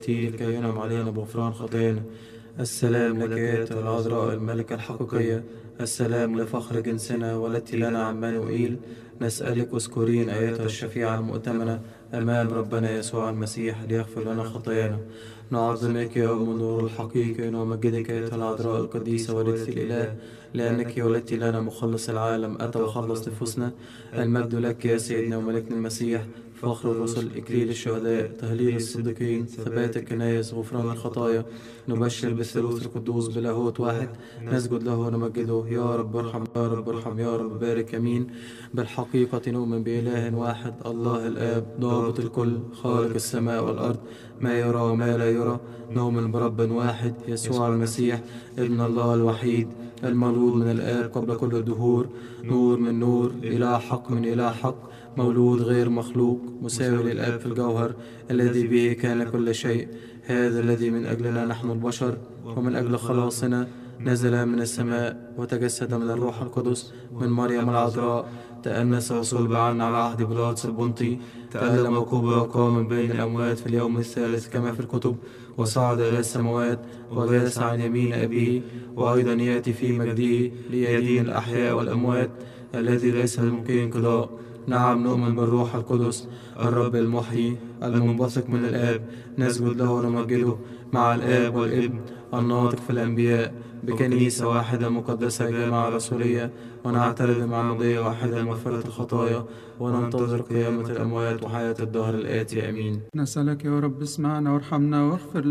لكي ينعم علينا بغفران خطايانا. السلام لك أيتها العذراء الملكة الحقيقية، السلام لفخر جنسنا ولدت لنا عمانوئيل. نسألك اذكرين أيتها الشفيعة المؤتمنة أمام ربنا يسوع المسيح ليغفر لنا خطايانا. نعظمك يا أم النور الحقيقي ونمجدك أيتها العذراء القديسة والدة الإله، لأنك ولدت لنا مخلص العالم أتى وخلص نفوسنا. المجد لك يا سيدنا وملكنا المسيح، فخر الرسل، إكليل الشهداء، تهليل الصديقين، ثبات الكنائس، غفران الخطايا. نبشر بالثالوث القدوس بلاهوت واحد، نسجد له ونمجده. يا رب ارحم، يا رب ارحم، يا رب بارك. امين. بالحقيقة نؤمن بإله واحد، الله الآب ضابط الكل، خالق السماء والأرض، ما يرى وما لا يرى. نؤمن برب واحد يسوع المسيح ابن الله الوحيد، المولود من الآب قبل كل الدهور، نور من نور، إله حق من إله حق، مولود غير مخلوق، مساوي للآب في الجوهر، الذي به كان كل شيء. هذا الذي من أجلنا نحن البشر ومن أجل خلاصنا نزل من السماء وتجسد من الروح القدس من مريم العذراء، تأنس وصلب عنا على عهد بيلاطس البنطي، تألم وكبر وقام من بين الأموات في اليوم الثالث كما في الكتب، وصعد إلى السماوات وجلس عن يمين أبيه، وأيضا يأتي في مجده ليدين الأحياء والأموات، الذي ليس ممكن انقضاء. نعم، نؤمن بالروح القدس الرب المحيي المنبثق من الآب، نسجد له ونمجده مع الآب والابن الناطق في الأنبياء، بكنيسة واحدة مقدسة جامعة رسولية، ونعترف بمعمودية واحدة لمغفرة الخطايا، وننتظر قيامة الأموات وحياة الدهر الآتي. آمين. نسألك يا رب اسمعنا وارحمنا واغفر